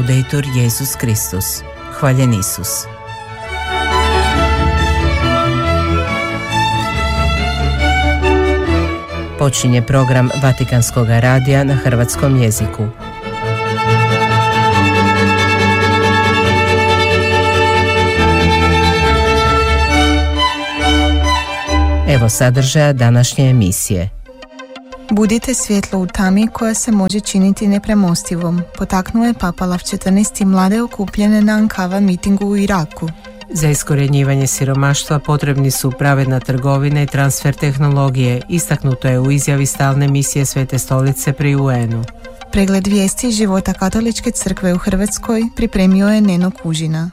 Laudetur Jesus Kristus. Hvaljen Isus. Počinje program Vatikanskog radija na hrvatskom jeziku. Evo sadržaja današnje emisije. Budite svjetlo u tami koja se može činiti nepremostivom, potaknuo je Papa Lav XIV mlade okupljene na Ankava mitingu u Iraku. Za iskorjenjivanje siromaštva potrebni su pravedna trgovina i transfer tehnologije, istaknuto je u izjavi stalne misije Svete stolice pri UN-u. Pregled vijesti života Katoličke crkve u Hrvatskoj pripremio je Neno Kužina.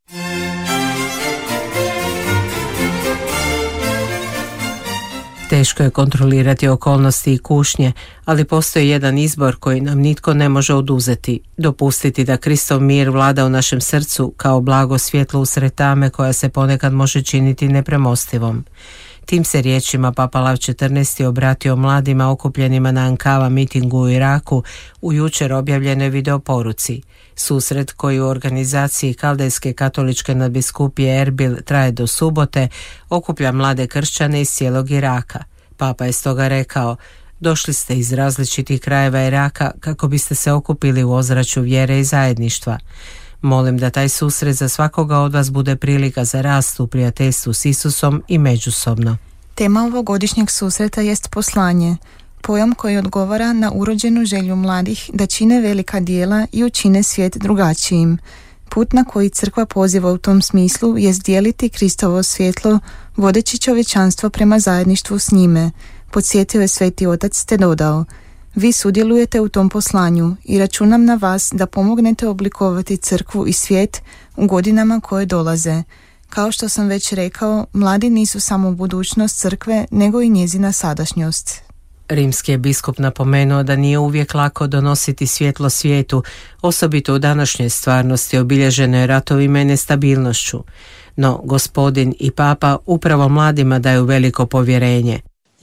Teško je kontrolirati okolnosti i kušnje, ali postoji jedan izbor koji nam nitko ne može oduzeti. Dopustiti da Kristov mir vlada u našem srcu kao blago svjetlo usred tame koja se ponekad može činiti nepremostivom. Tim se riječima Papa Lav XIV obratio mladima okupljenima na Ankava mitingu u Iraku u jučer objavljenoj videoporuci. Susret koji u organizaciji Kaldejske katoličke nadbiskupije Erbil traje do subote okuplja mlade kršćane iz cijelog Iraka. Papa je stoga rekao: došli ste iz različitih krajeva Iraka kako biste se okupili u ozračju vjere i zajedništva. Molim da taj susret za svakoga od vas bude prilika za rast u prijateljstvu s Isusom i međusobno. Tema ovogodišnjeg susreta jest poslanje, pojam koji odgovara na urođenu želju mladih da čine velika djela i učine svijet drugačijim. Put na koji crkva poziva u tom smislu jest dijeliti Kristovo svjetlo, vodeći čovječanstvo prema zajedništvu s njime, podsjetio je Sveti Otac te dodao: vi sudjelujete u tom poslanju i računam na vas da pomognete oblikovati crkvu i svijet u godinama koje dolaze. Kao što sam već rekao, mladi nisu samo budućnost crkve, nego i njezina sadašnjost. Rimski je biskup napomenuo da nije uvijek lako donositi svjetlo svijetu, osobito u današnjoj stvarnosti obilježenoj ratovima i nestabilnošću. No, Gospodin i Papa upravo mladima daju veliko povjerenje.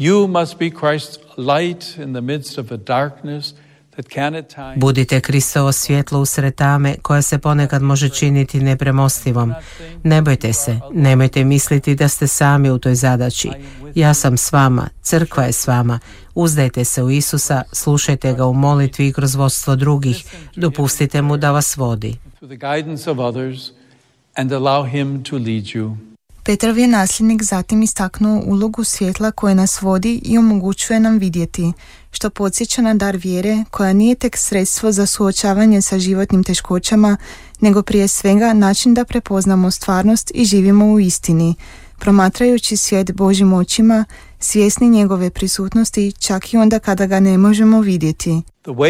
Budite Kristovo svjetlo usred tame koja se ponekad može činiti nepremostivom. Ne bojte se, nemojte misliti da ste sami u toj zadaći. Ja sam s vama, crkva je s vama. Uzdajte se u Isusa, slušajte ga u molitvi i kroz vodstvo drugih. Dopustite mu da vas vodi. Petrov je nasljednik zatim istaknuo ulogu svjetla koje nas vodi i omogućuje nam vidjeti, što podsjeća na dar vjere koja nije tek sredstvo za suočavanje sa životnim teškoćama, nego prije svega način da prepoznamo stvarnost i živimo u istini, promatrajući svijet Božjim očima, svjesni njegove prisutnosti čak i onda kada ga ne možemo vidjeti.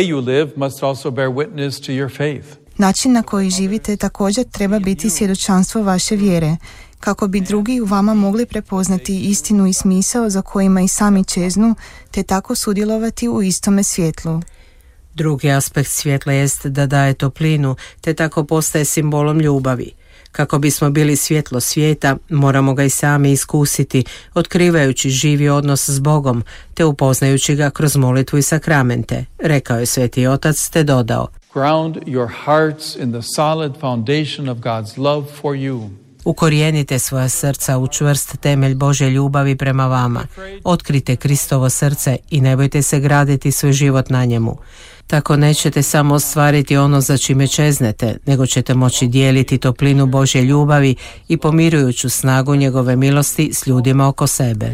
Način na koji živite također treba biti svjedočanstvo vaše vjere, kako bi drugi u vama mogli prepoznati istinu i smisao za kojima i sami čeznu, te tako sudjelovati u istome svjetlu. Drugi aspekt svjetla jest da daje toplinu, te tako postaje simbolom ljubavi. Kako bismo bili svjetlo svijeta, moramo ga i sami iskusiti, otkrivajući živi odnos s Bogom, te upoznajući ga kroz molitvu i sakramente, rekao je Sveti Otac te dodao: Ground your hearts in the solid foundation of God's love for you. Ukorijenite svoja srca u čvrst temelj Božje ljubavi prema vama. Otkrite Kristovo srce i ne bojte se graditi svoj život na njemu. Tako nećete samo ostvariti ono za čime čeznete, nego ćete moći dijeliti toplinu Božje ljubavi i pomirujuću snagu njegove milosti s ljudima oko sebe.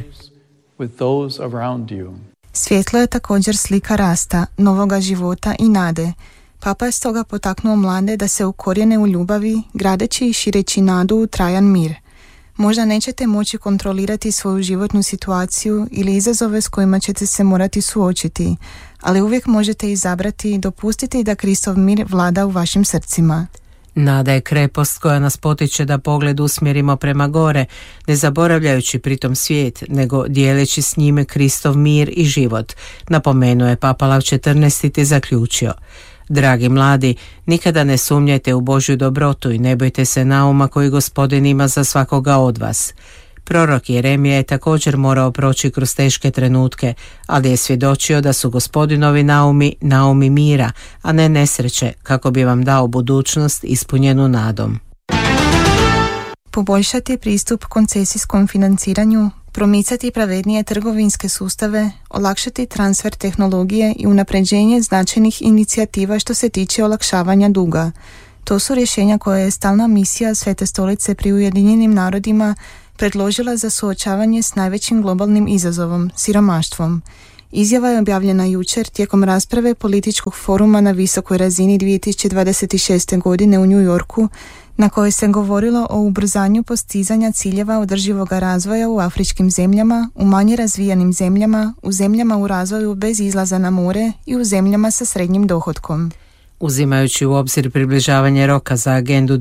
Svjetlo je također slika rasta, novoga života i nade. Papa je stoga potaknuo mlade da se ukorijene u ljubavi, gradeći i šireći nadu u trajan mir. Možda nećete moći kontrolirati svoju životnu situaciju ili izazove s kojima ćete se morati suočiti, ali uvijek možete izabrati i dopustiti da Kristov mir vlada u vašim srcima. Nada je krepost koja nas potiče da pogled usmjerimo prema gore, ne zaboravljajući pritom svijet, nego dijeleći s njime Kristov mir i život, napomenuo je Papa Lav XIV te zaključio: dragi mladi, nikada ne sumnjajte u Božju dobrotu i ne bojte se nauma koji Gospodin ima za svakoga od vas. Prorok Jeremija je također morao proći kroz teške trenutke, ali je svjedočio da su Gospodinovi naumi mira, a ne nesreće, kako bi vam dao budućnost ispunjenu nadom. Poboljšati pristup koncesijskom financiranju, promicati pravednije trgovinske sustave, olakšati transfer tehnologije i unapređenje značajnih inicijativa što se tiče olakšavanja duga. To su rješenja koje je stalna misija Svete stolice pri Ujedinjenim narodima predložila za suočavanje s najvećim globalnim izazovom, siromaštvom. Izjava je objavljena jučer tijekom rasprave političkog foruma na visokoj razini 2026. godine u New Yorku, na kojoj se govorilo o ubrzanju postizanja ciljeva održivog razvoja u afričkim zemljama, u manje razvijenim zemljama, u zemljama u razvoju bez izlaza na more i u zemljama sa srednjim dohotkom. Uzimajući u obzir približavanje roka za agendu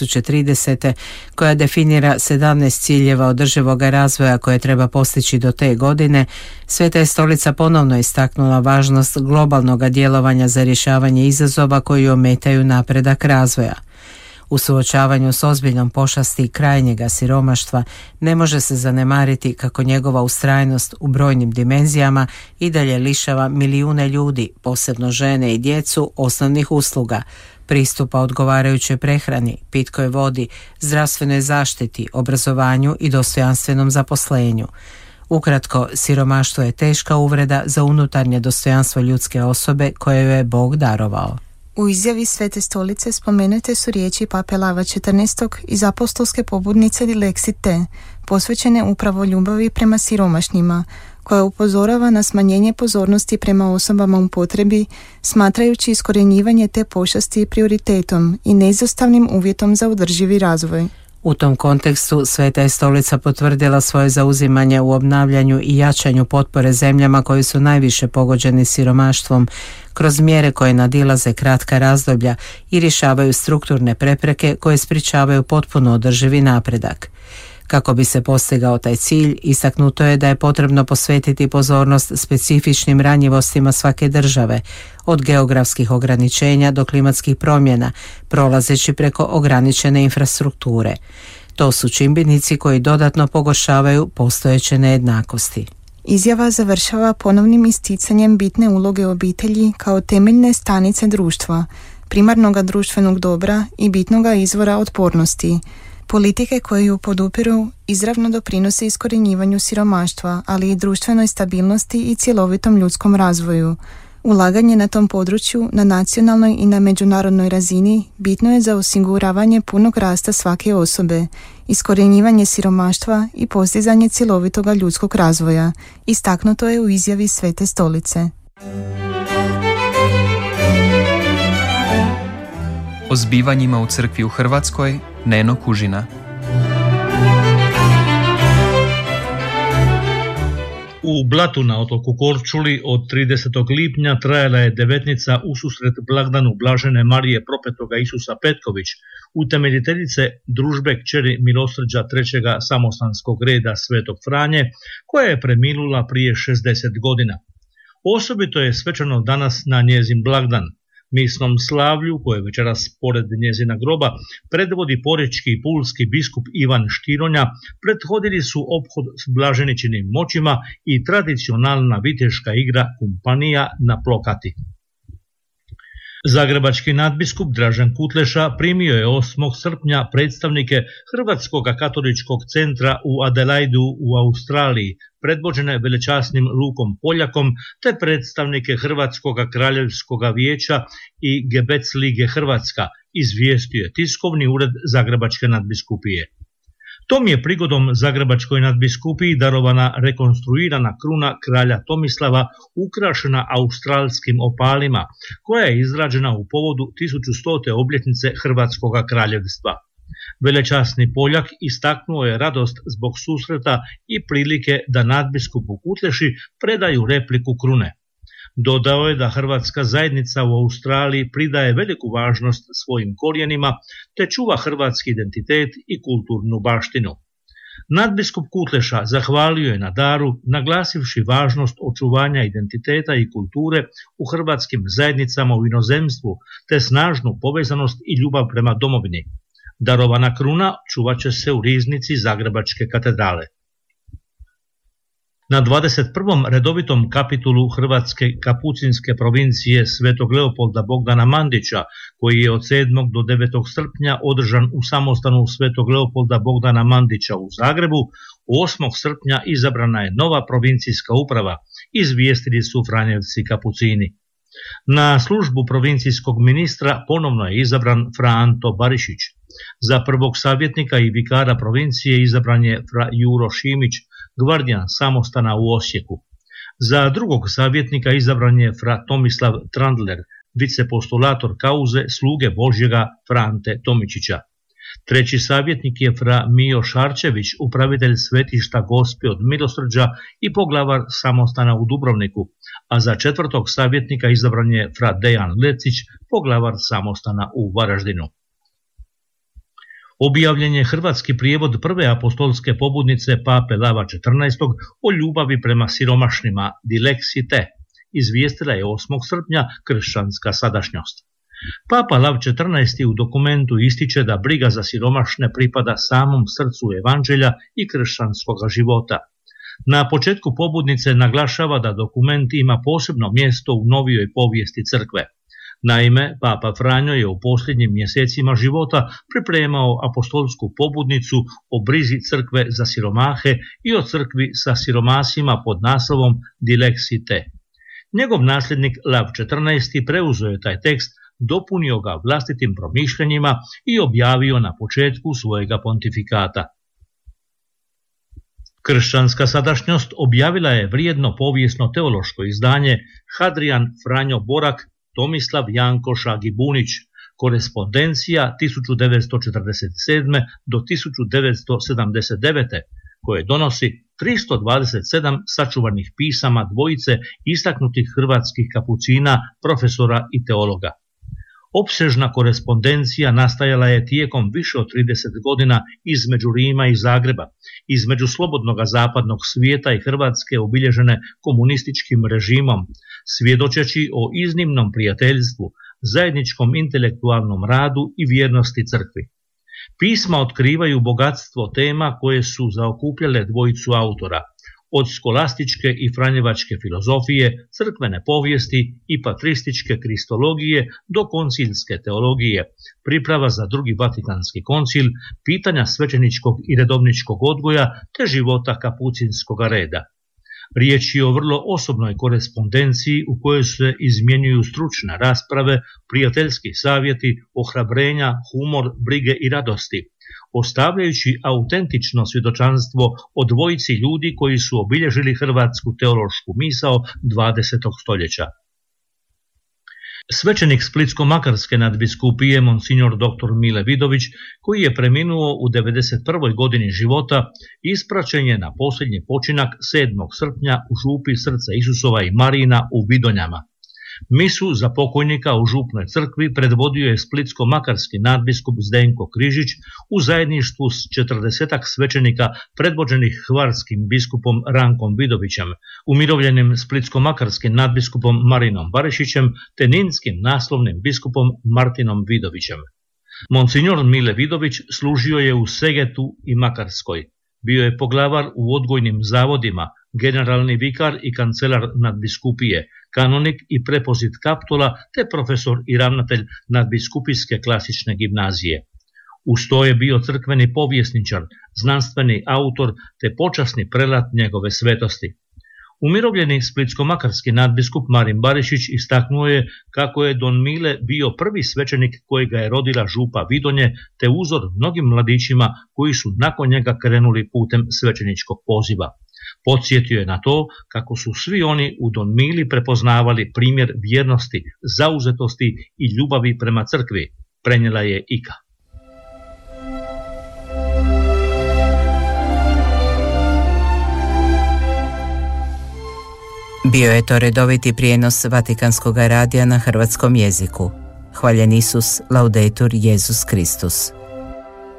2030. koja definira 17 ciljeva održivog razvoja koje treba postići do te godine, Sveta je stolica ponovno istaknula važnost globalnog djelovanja za rješavanje izazova koji ometaju napredak razvoja. U suočavanju s ozbiljnom pošasti krajnjega siromaštva ne može se zanemariti kako njegova ustrajnost u brojnim dimenzijama i dalje lišava milijune ljudi, posebno žene i djecu, osnovnih usluga, pristupa odgovarajućoj prehrani, pitkoj vodi, zdravstvenoj zaštiti, obrazovanju i dostojanstvenom zaposlenju. Ukratko, siromaštvo je teška uvreda za unutarnje dostojanstvo ljudske osobe koje joj je Bog darovao. U izjavi Svete stolice spomenute su riječi Pape Lava XIV. Iz apostolske pobudnice Dilexit, posvećene upravo ljubavi prema siromašnima, koja upozorava na smanjenje pozornosti prema osobama u potrebi, smatrajući iskorjenjivanje te pošasti prioritetom i neizostavnim uvjetom za održivi razvoj. U tom kontekstu Sveta je stolica potvrdila svoje zauzimanje u obnavljanju i jačanju potpore zemljama koji su najviše pogođeni siromaštvom kroz mjere koje nadilaze kratka razdoblja i rješavaju strukturne prepreke koje sprječavaju potpuno održivi napredak. Kako bi se postigao taj cilj, istaknuto je da je potrebno posvetiti pozornost specifičnim ranjivostima svake države, od geografskih ograničenja do klimatskih promjena, prolazeći preko ograničene infrastrukture. To su čimbenici koji dodatno pogoršavaju postojeće nejednakosti. Izjava završava ponovnim isticanjem bitne uloge obitelji kao temeljne stanice društva, primarnoga društvenog dobra i bitnoga izvora otpornosti. Politike koje ju podupiru izravno doprinose iskorjenjivanju siromaštva, ali i društvenoj stabilnosti i cjelovitom ljudskom razvoju. Ulaganje na tom području na nacionalnoj i na međunarodnoj razini bitno je za osiguravanje punog rasta svake osobe, iskorjenjivanje siromaštva i postizanje cjelovitoga ljudskog razvoja, istaknuto je u izjavi Svete stolice. O zbivanjima u crkvi u Hrvatskoj Neno Kužina. U Blatu na otoku Korčuli od 30. lipnja trajala je devetnica ususret blagdanu Blažene Marije Propetoga Isusa Petković, utemeljiteljice družbe kćeri milosrđa trećega samostanskog reda Svetog Franje, koja je preminula prije 60 godina. Osobito je svečano danas na njezin blagdan. Misnom slavlju, koje večeras pored njezina groba predvodi porečki i pulski biskup Ivan Štironja, prethodili su ophod s blaženičinim moćima i tradicionalna viteška igra kumpanija na plokati. Zagrebački nadbiskup Dražen Kutleša primio je 8. srpnja predstavnike Hrvatskog katoličkog centra u Adelaidu u Australiji, predvođene velečasnim Lukom Poljakom, te predstavnike Hrvatskog kraljevskog vijeća i Gebec lige Hrvatska, izvijestio je tiskovni ured Zagrebačke nadbiskupije. Tom je prigodom Zagrebačkoj nadbiskupiji darovana rekonstruirana kruna kralja Tomislava ukrašena australskim opalima, koja je izrađena u povodu 1100. obljetnice Hrvatskog kraljevstva. Velečasni Poljak istaknuo je radost zbog susreta i prilike da nadbiskupu Kutleši predaju repliku krune. Dodao je da hrvatska zajednica u Australiji pridaje veliku važnost svojim korijenima te čuva hrvatski identitet i kulturnu baštinu. Nadbiskup Kutleša zahvalio je na daru, naglasivši važnost očuvanja identiteta i kulture u hrvatskim zajednicama u inozemstvu te snažnu povezanost i ljubav prema domovini. Darovana kruna čuvat će se u riznici Zagrebačke katedrale. Na 21. redovitom kapitulu Hrvatske kapucinske provincije Svetog Leopolda Bogdana Mandića, koji je od 7. do 9. srpnja održan u samostanu Svetog Leopolda Bogdana Mandića u Zagrebu, 8. srpnja izabrana je nova provincijska uprava, izvijestili su Franjevci kapucini. Na službu provincijskog ministra ponovno je izabran Fra Anto Barišić. Za prvog savjetnika i vikara provincije izabran je Fra Juro Šimić, gvardijan samostana u Osijeku. Za drugog savjetnika izabran je Fra Tomislav Trandler, vicepostulator kauze sluge Božjega Frante Tomičića. Treći savjetnik je Fra Mijo Šarčević, upravitelj svetišta Gospe od Milosrđa i poglavar samostana u Dubrovniku, a za četvrtog savjetnika izabran je Fra Dejan Lecić, poglavar samostana u Varaždinu. Objavljen je hrvatski prijevod prve apostolske pobudnice pape Lava XIV o ljubavi prema siromašnima, Dilexite, izvijestila je 8. srpnja Kršćanska sadašnjost. Papa Lav XIV u dokumentu ističe da briga za siromašne pripada samom srcu evanđelja i kršćanskog života. Na početku pobudnice naglašava da dokument ima posebno mjesto u novijoj povijesti crkve. Naime, Papa Franjo je u posljednjim mjesecima života pripremao apostolsku pobudnicu o brizi crkve za siromahe i o crkvi sa siromasima pod naslovom Dilexite. Njegov nasljednik Lav XIV preuzeo je taj tekst, dopunio ga vlastitim promišljanjima i objavio na početku svojega pontifikata. Kršćanska sadašnjost objavila je vrijedno povijesno-teološko izdanje Hadrian Franjo Borak, Tomislav Janko Šagibunić, korespondencija 1947. do 1979. koje donosi 327 sačuvanih pisama dvojice istaknutih hrvatskih kapucina, profesora i teologa. Opsežna korespondencija nastajala je tijekom više od 30 godina između Rima i Zagreba, između slobodnog zapadnog svijeta i Hrvatske obilježene komunističkim režimom, svjedočeći o iznimnom prijateljstvu, zajedničkom intelektualnom radu i vjernosti crkvi. Pisma otkrivaju bogatstvo tema koje su zaokupljale dvojicu autora, od skolastičke i franjevačke filozofije, crkvene povijesti i patrističke kristologije do koncilske teologije, priprava za drugi Vatikanski koncil, pitanja svećeničkog i redovničkog odgoja te života kapucinskog reda. Riječ je o vrlo osobnoj korespondenciji u kojoj se izmjenjuju stručne rasprave, prijateljski savjeti, ohrabrenja, humor, brige i radosti, ostavljajući autentično svjedočanstvo o dvojici ljudi koji su obilježili hrvatsku teološku misao 20. stoljeća. Svećenik Splitsko-makarske nadbiskupije Monsignor dr. Mile Vidović, koji je preminuo u 91. godini života, ispraćen je na posljednji počinak 7. srpnja u župi Srca Isusova i Marina u Vidonjama. Misu za pokojnika u župnoj crkvi predvodio je splitsko-makarski nadbiskup Zdenko Križić u zajedništvu s 40 svećenika predvođenih hvarskim biskupom Rankom Vidovićem, umirovljenim splitsko-makarskim nadbiskupom Marinom Barišićem te ninskim naslovnim biskupom Martinom Vidovićem. Monsignor Mile Vidović služio je u Segetu i Makarskoj. Bio je poglavar u odgojnim zavodima, generalni vikar i kancelar nadbiskupije, kanonik i prepozit Kaptola te profesor i ravnatelj nadbiskupijske klasične gimnazije. Uz to je bio crkveni povjesničar, znanstveni autor te počasni prelat njegove svetosti. Umirovljeni splitsko-makarski nadbiskup Marin Barišić istaknuo je kako je don Mile bio prvi svećenik kojega je rodila župa Vidonje te uzor mnogim mladićima koji su nakon njega krenuli putem svećeničkog poziva. Podsjetio je na to kako su svi oni u don Mili prepoznavali primjer vjernosti, zauzetosti i ljubavi prema crkvi, prenijela je Ika. Bio je to redoviti prijenos Vatikanskog radija na hrvatskom jeziku. Hvaljen Isus, laudetur Jesus Kristus.